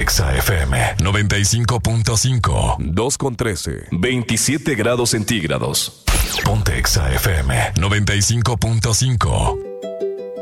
Exa FM 95.5. 2:13. 27 grados centígrados. Ponte Exa FM 95.5.